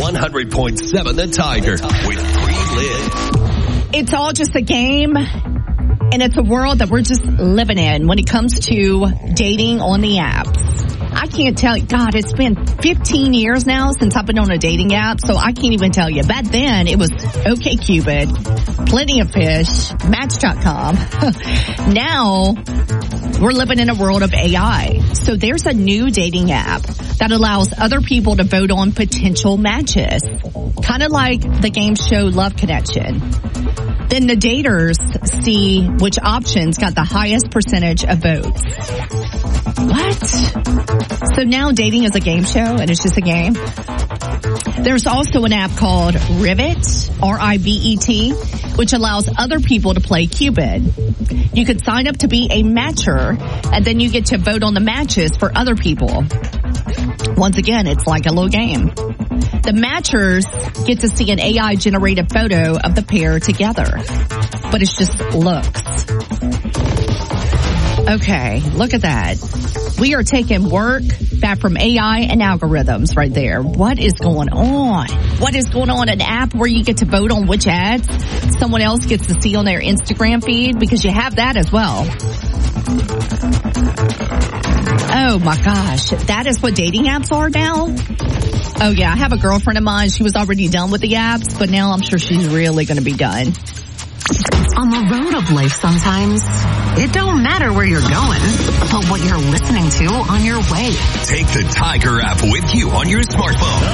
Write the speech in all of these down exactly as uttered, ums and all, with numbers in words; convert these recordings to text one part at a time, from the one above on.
one hundred point seven The Tiger with Green Lid. It's all just a game, and it's a world that we're just living in when it comes to dating on the apps. I can't tell you, God, it's been fifteen years now since I've been on a dating app, so I can't even tell you. Back then, it was OkCupid, Plenty of Fish, Match dot com. Now, we're living in a world of A I. So there's a new dating app that allows other people to vote on potential matches. Kind of like the game show Love Connection. Then the daters see which options got the highest percentage of votes. What? So now dating is a game show and it's just a game? There's also an app called Rivet, R I V E T, which allows other people to play Cupid. You could sign up to be a matcher, and then you get to vote on the matches for other people. Once again, it's like a little game. The matchers get to see an A I-generated photo of the pair together, but it's just looks. Okay, look at that. We are taking work back from A I and algorithms right there. What is going on? What is going on? An app where you get to vote on which ads someone else gets to see on their Instagram feed? Because you have that as well. Oh my gosh. That is what dating apps are now? Oh yeah, I have a girlfriend of mine. She was already done with the apps, but now I'm sure she's really going to be done. On the road of life sometimes, it don't matter where you're going, but what you're listening to on your way. Take the Tiger app with you on your smartphone.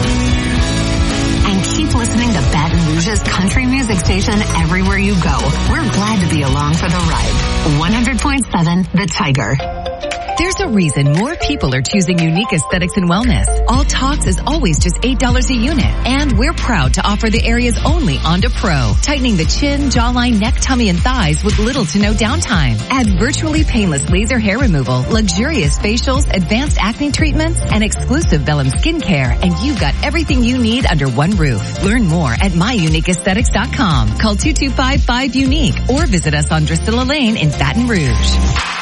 And keep listening to Baton Rouge's country music station everywhere you go. We're glad to be along for the ride. one hundred point seven The Tiger. There's a reason more people are choosing Unique Aesthetics and Wellness. All Talks is always just eight dollars a unit. And we're proud to offer the area's only Onda Pro. Tightening the chin, jawline, neck, tummy, and thighs with little to no downtime. Add virtually painless laser hair removal, luxurious facials, advanced acne treatments, and exclusive Vellum skincare. And you've got everything you need under one roof. Learn more at my unique aesthetics dot com. Call two two five five UNIQUE or visit us on Drusilla Lane in Baton Rouge.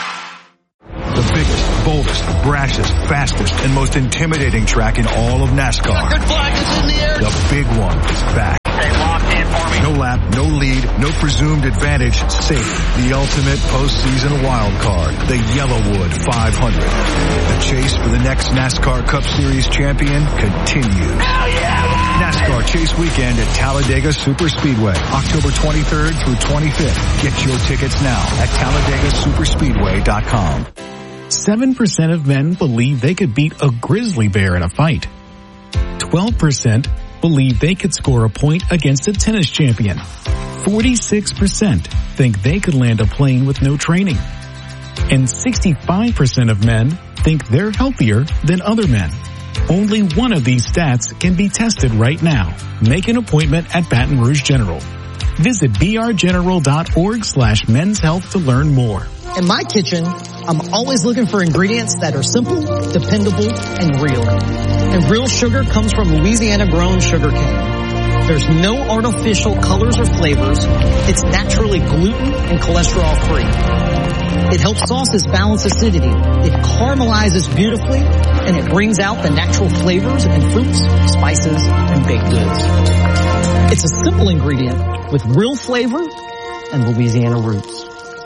The biggest, boldest, brashest, fastest, and most intimidating track in all of NASCAR. Checkered flag is in the air. The big one is back. Stay locked in for me. No lap, no lead, no presumed advantage, safe. The ultimate postseason wild card, the Yellowwood five hundred. The chase for the next NASCAR Cup Series champion continues. Hell yeah! NASCAR Chase Weekend at Talladega Superspeedway, October twenty-third through twenty-fifth. Get your tickets now at Talladega Superspeedway dot com. seven percent of men believe they could beat a grizzly bear in a fight. twelve percent believe they could score a point against a tennis champion. forty-six percent think they could land a plane with no training. And sixty-five percent of men think they're healthier than other men. Only one of these stats can be tested right now. Make an appointment at Baton Rouge General. Visit b r general dot org slash men's health to learn more. In my kitchen, I'm always looking for ingredients that are simple, dependable, and real. And real sugar comes from Louisiana-grown sugar cane. There's no artificial colors or flavors. It's naturally gluten and cholesterol-free. It helps sauces balance acidity. It caramelizes beautifully, and it brings out the natural flavors in fruits, spices, and baked goods. It's a simple ingredient with real flavor and Louisiana roots.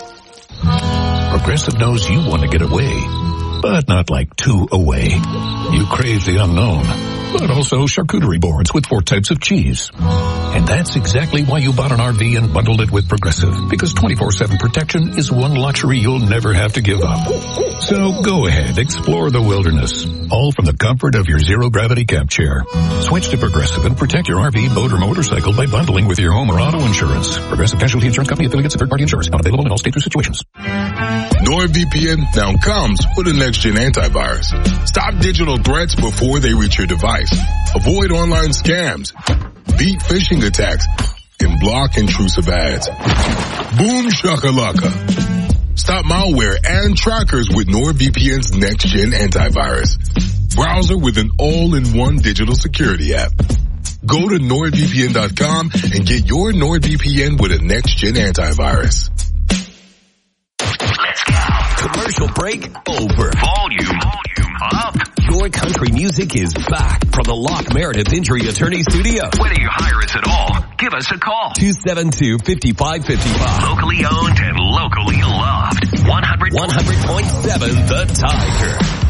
Progressive knows you want to get away, but not like two away. You crave the unknown, but also charcuterie boards with four types of cheese. And that's exactly why you bought an R V and bundled it with Progressive, because twenty-four seven protection is one luxury you'll never have to give up. So go ahead, explore the wilderness, all from the comfort of your zero-gravity camp chair. Switch to Progressive and protect your R V, boat, or motorcycle by bundling with your home or auto insurance. Progressive Casualty Insurance Company affiliates and third-party insurers. Not available in all states or situations. NordVPN now comes with a next-gen antivirus. Stop digital threats before they reach your device. Avoid online scams. Beat phishing attacks. And block intrusive ads. Boom shakalaka. Stop malware and trackers with NordVPN's next-gen antivirus. Browser with an all-in-one digital security app. Go to nord v p n dot com and get your NordVPN with a next-gen antivirus. Let's go. Commercial break over. Volume. Volume. up. Your country music is back from the Locke Meredith Injury Attorney Studio. Whether you hire us at all, give us a call. two seven two, five five five five. Locally owned and locally loved. one hundred one hundred point seven The Tiger.